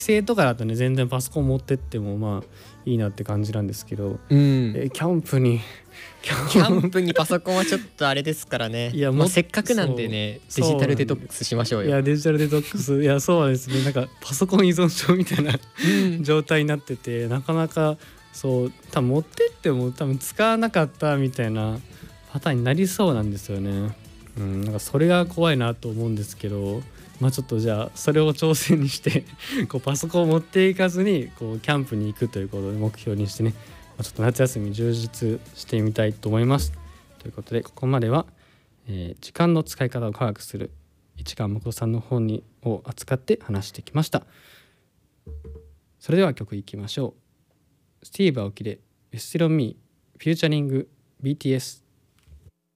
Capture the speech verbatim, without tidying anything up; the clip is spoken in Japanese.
帰省とかだとね全然パソコン持ってってもまあいいなって感じなんですけど、 うん、 えキャンプにキャンプにパソコンはちょっとあれですからね。いやもうせっかくなんでねデジタルデトックスしましょうよ。 いやデジタルデトックスいやそうですね、なんかパソコン依存症みたいな状態になってて、なかなかそう多分持ってっても多分使わなかったみたいなパターンになりそうなんですよね。うん、なんかそれが怖いなと思うんですけど、まあちょっとじゃあそれを挑戦にしてこうパソコンを持っていかずにこうキャンプに行くということで目標にしてね、ちょっと夏休み充実してみたいと思います。ということでここまでは、えー、時間の使い方を科学する市川誠さんの本にを扱って話してきました。それでは曲いきましょう。スティーブ・アオキで Still on Me フューチャリング ビーティーエス